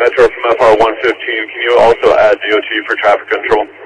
Metro from FR 115. Can you also add DOT for traffic control?